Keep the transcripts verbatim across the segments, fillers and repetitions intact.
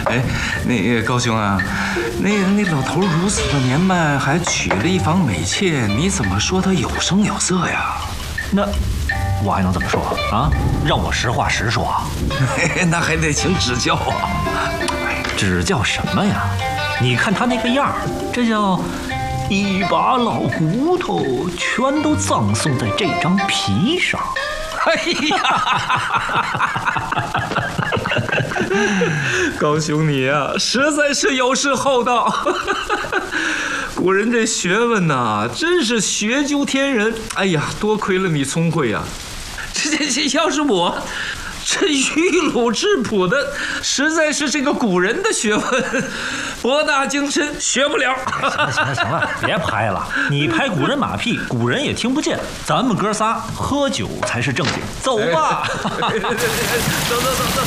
哎，那个高兄啊，那那老头如此的年迈，还娶了一房美妾，你怎么说他有声有色呀？ 那我还能怎么说啊？让我实话实说啊。 那还得请指教啊。 指教什么呀？你看他那个样儿，这叫一把老骨头全都葬送在这张皮上。 哎呀！高兄你啊，实在是有失厚道。古人这学问呐、啊，真是学究天人。哎呀，多亏了你聪慧呀、啊！这这这，要是我，这玉鲁质朴的，实在是这个古人的学问，博大精深，学不了。 行了行了行了，别拍了，你拍古人马屁，古人也听不见。咱们哥仨喝酒才是正经，走吧。走走走走。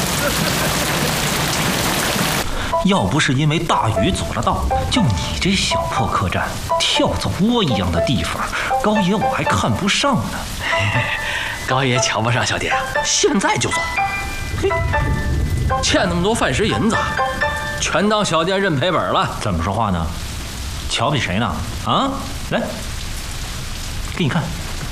要不是因为大雨阻了道，就你这小破客栈，跳蚤窝一样的地方，高爷我还看不上呢。 高爷瞧不上小店，现在就走。嘿，欠那么多饭食银子，全当小店认赔本了。 怎么说话呢？瞧不起谁呢？啊，来，给你看。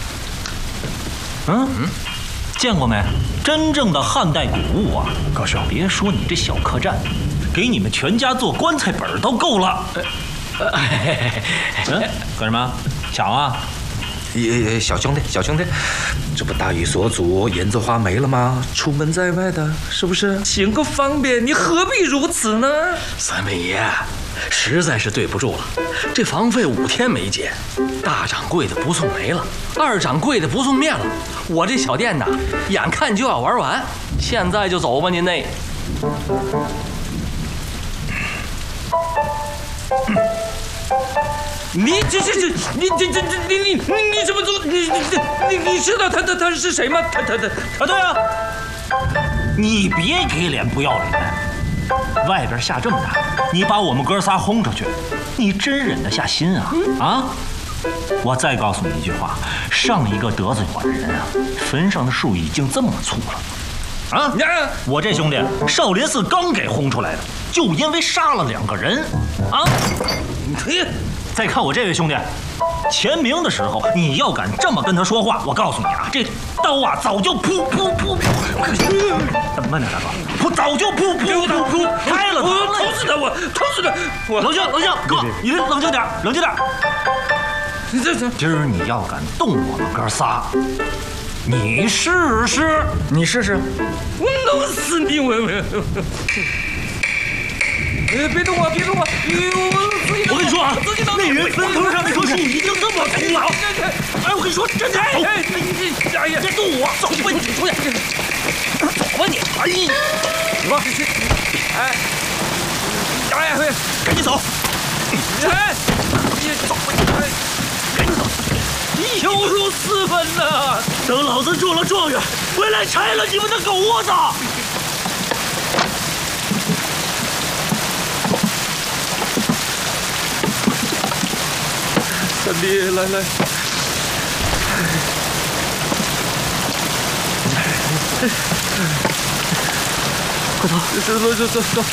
嗯嗯，见过没？真正的汉代古物啊！高兄，别说你这小客栈，给你们全家做棺材本都够了。哎，嗯，干什么？抢啊！ 也小兄弟，小兄弟，这不大雨所阻，银子花没了吗？出门在外的，是不是行个方便？你何必如此呢？ 三位爷，实在是对不住了，这房费五天没结，大掌柜的不送没了，二掌柜的不送面了，我这小店呐，眼看就要玩完，现在就走吧，您那。 你这这这，你这这这你你你你怎么做？你你你你知道他他他是谁吗？他他他啊，对啊，你别给脸不要脸。外边下这么大，你把我们哥仨轰出去，你真忍得下心啊？啊！我再告诉你一句话，上一个得罪我的人啊，坟上的树已经这么粗了。啊！我这兄弟少林寺刚给轰出来的，就因为杀了两个人。啊！你再看我这位兄弟，钱明的时候，你要敢这么跟他说话，我告诉你啊，这刀啊早就噗噗噗噗，慢点大哥，我早就噗噗噗噗开了， 我捅死他，我捅死他！我冷静冷静，哥，你冷静点，冷静点。 你这这， 今儿你要敢动我们哥仨，你试试， 你试试， 我弄死你！我我。哎，别动我，别动我！ 我跟你说啊，那人坟头上那棵树已经这么粗了。哎，我跟你说，真的， 哎哎，你哎呀， 别动我，走吧，你出去，走吧你。哎，走吧， 哎，哎呀， 赶紧走。 哎，你走吧，你赶紧走。 有辱四分呐！ 等老子中了状元，回来拆了你们的狗窝子。 三弟，来来， 快走， 走走走走走。